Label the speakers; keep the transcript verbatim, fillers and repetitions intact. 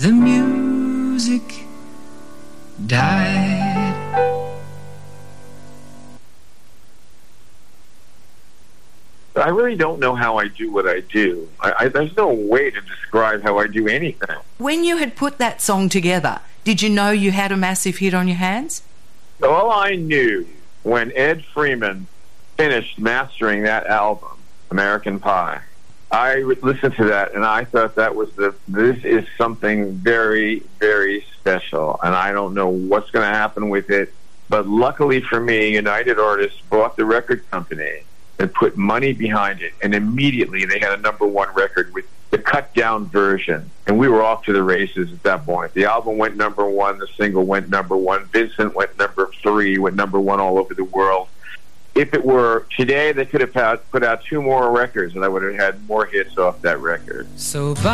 Speaker 1: the music died.
Speaker 2: I really don't know how I do what I do. I, I, there's no way to describe how I do anything.
Speaker 3: When you had put that song together, did you know you had a massive hit on your hands?
Speaker 2: All I knew when Ed Freeman finished mastering that album, American Pie, I would listen to that and I thought that was the, this is something very, very special. And I don't know what's going to happen with it. But luckily for me, United Artists bought the record company and put money behind it. And immediately they had a number one record with the cut down version. And we were off to the races at that point. The album went number one. The single went number one. Vincent went number three, went number one all over the world. If it were today, they could have had, put out two more records, and I would have had more hits off that record.
Speaker 1: So